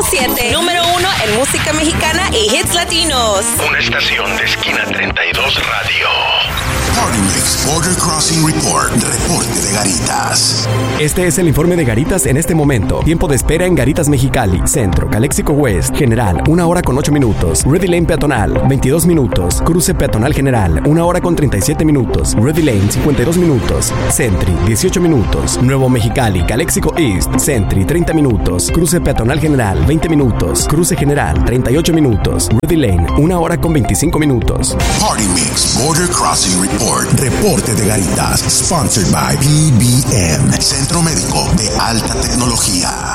92.7. Número 1 en música mexicana y hits latinos. Una estación de Esquina 32 Radio. Party Mix Border Crossing Report. Reporte de Garitas. Este es el informe de Garitas en este momento. Tiempo de espera en Garitas Mexicali, Centro, Calexico West, General, 1 hora con 8 minutos. Ready Lane Peatonal, 22 minutos. Cruce Peatonal General, 1 hora con 37 minutos. Ready Lane, 52 minutos. Sentry, 18 minutos. Nuevo Mexicali, Calexico East, Sentry, 30 minutos. Cruce Peatonal General, 20 minutos. Cruce General, 38 minutos. Ready Lane, 1 hora con 25 minutos. Party Mix Border Crossing Report. Reporte de Garitas. Sponsored by PBM. Centro Médico de Alta Tecnología.